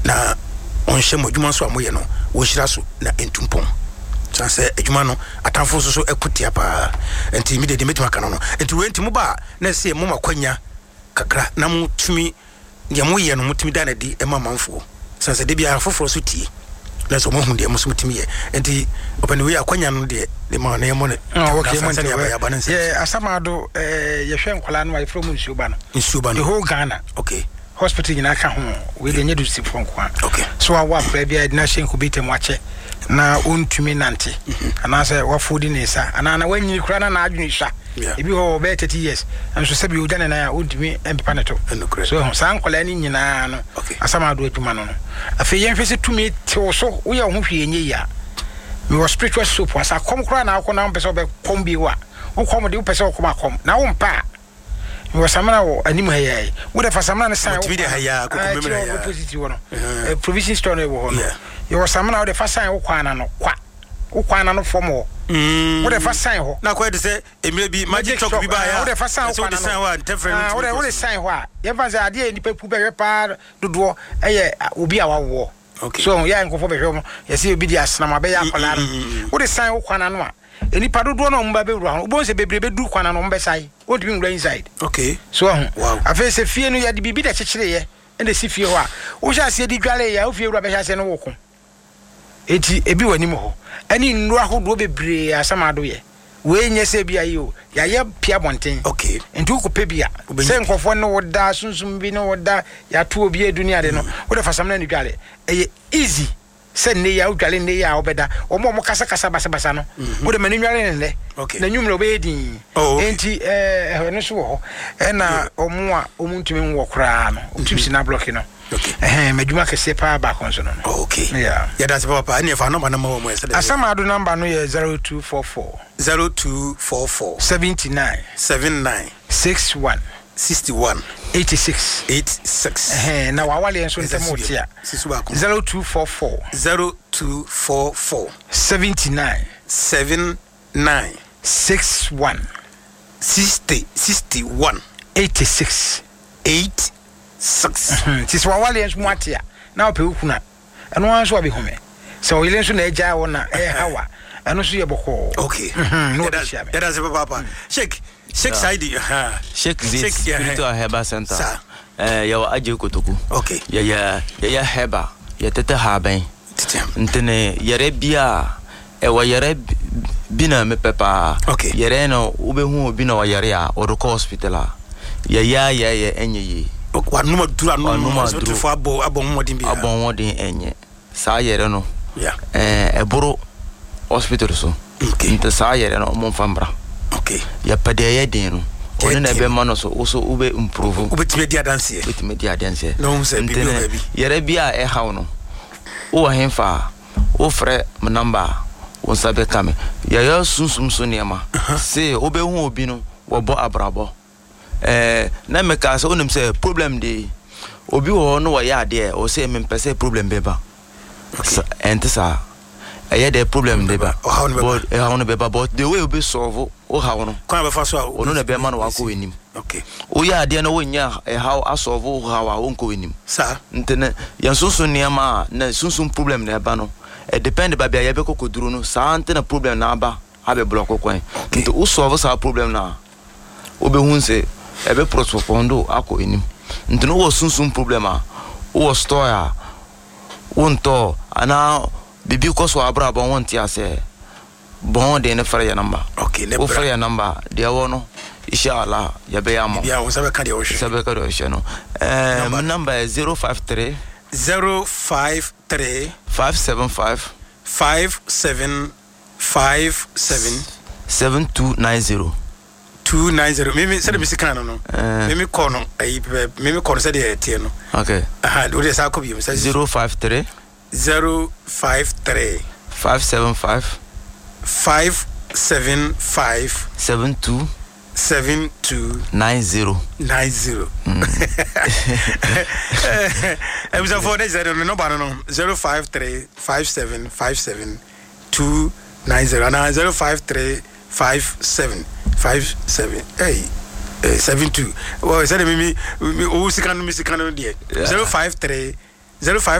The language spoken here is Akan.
na on hye modwuma so amoye no wo hyira so na entumpon sanse adwuma no atamfo so ekutia pa enti mi de metima kana no enti we enti mu ba na se mu makwanya kakra na mu tumi ya mu ye no mutumi da na di e mamanfo sanse de bia foforo so tie na so mo hu de mo so mutumi ye enti opani we akwanya no de ma na ye mo ne okay mo ya ba na se asamado ye hwe nkola no wa from nsuba no the whole Ghana okay hospital nyina ka ho we de nyedu si fon kwa okay so awa pra bia na hye nkubite mu ache na ontumi nante ana se wa foodi nesa ana na wanyini kura na adwuni hwa ebi ho be 30 years anso se bi odane na ya ontumi empepa neto so san kola ni nyina no asamado adwuma no afi yemfese tumi te so wo ya ho hwe enye ya me was spiritual soup asa kom kura na akọ na mpese be kom bi wa wo kom de wo pese wo kom akom na wo mpa me was samana wo anim hayai wo de fa samana ne san wo de haya ko komemere ya opposite wo no provision store no wo no yo samana wo de fa san wo kwana no kwa wo kwana no fom wo wo de fa san ho na kwa de se emire bi magic talk bi ba ya wo de fa san wo kwana no wo de san ho a ye fa za ade ni pepu be pa dodo eye obi a wawo okay so ya nkofo be hwe mo ye se obi di asna ma be ya akola no wo de san wo kwana no a eni padodo no mba be wura ho bo se bebre be du kwana no mbe sai o de bi inside okay so afa se fie no ya de bibi da chechire ye ende si fie ho a wo sha se di dwale ya o fie wura be sha se no wo ko eti ebi wani mo ho ani nru ahodo bebre asamado ye we nye se bia yi o ya ye pia bonten okay enti ko pe bia se nkofo no woda sunsum bi no woda ya to obi adunia de no wo de fasam na ni dwale easy se ne ya udwale ne ya obeda omo kasa basa no wo de mani nwale ne na nwumre obedi enti no so ho na omo a omuntumi nwo kra no omuntumi na block no okay meduma kese pa ba konso no okay yeah that's papa ani fa number na mo mo asamado number no ye 0244 79 61 86 na wawale enso ntemo tia 0244 79 61 86 tis wawale enso mwatia na ope ukuna eno anso abi home so ile enso na eja wona hawa eno so ye boko okay no that's papa Sheikh Saidi Sheikh Zid Spiritual Heba Center ya aje kotoku okay ya heba ya tete haben ntene yare bia wa yare bina me pepa okay yare no ubehu obi na wa yare a odoko hospital ya enye yi wa numa dura no so to for abo modin bia abo modin enye sa yare no yeah eboro hospital so okay nte sa yare no mo fambra okay ya pade ya den no oni na be mano so ube improve ube timedi adanse no se bi bi yare bia e hawo no o henfa o frɛ m number o sabe kame ya sunsum so niema se obehu obi no wo bo abrabo na meka se onim se problem de obi wo no wo ya de o se mempese problem beba entesa eye the problem de ba but how no beba but the way obi solve o how no kwa be fa so o no na be man wa ko wenim okay o ya de no wonya how asolve o how a won ko wenim sa ntene yan sunsun niema na sunsun problem na ba no depend ba bia ye be kokoduru no sa ntena problem na aba abe block kwan nti o solve sa problem na obe hunse ebe protofondo ako wenim ntene wo sunsun problem a wo store a wonto ana bibi ko so abra bon wonti ase bon de ne fara ya number okay ne fara ya number de wono inshallah ya be amo ya wo sabe ka de wo no my number is 053 575 7290 290 mimi se de bisikana no mimi kono se de tie no okay do de sa ko bi 053 575 7290 I was for this no 053 5757 290 and 053 5757 72 well said me o sikano 053 05